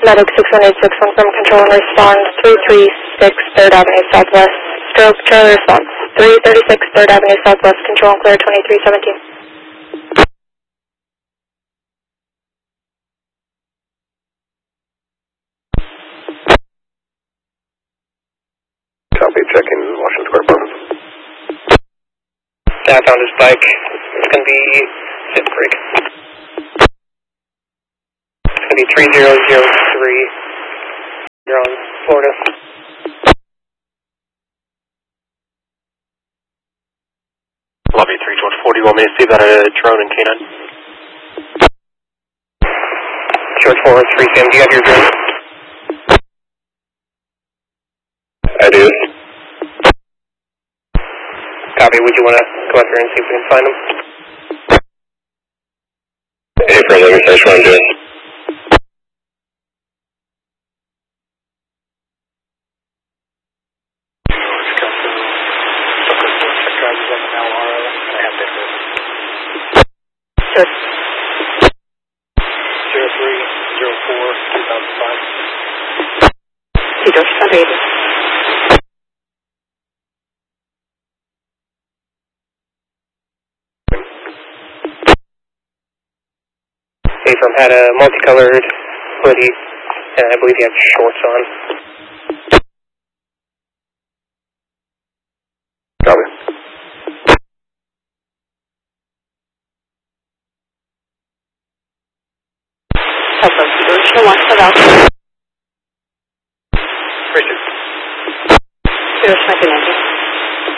Medic 6186 from control and response 336 3rd Avenue Southwest. Stroke Charlie response 336 3rd Avenue Southwest. Control and clear 2317. Copy, checking Washington Square Apartments. I found his bike. It's going to be Zip Creek. It's going to be 3003. You're on Florida. Lobby 3 George 40, you want me to see about a drone in K9? George 4, 3 Sam, do you have your drone? I do. Copy, would you want to go out there and see if we can find him? Any further research you want to do? Sure. 0304 2005. George 28. From had a multicolored hoodie, and I believe he had shorts on. Copy. George 1 for Alpha. Richard. George 19.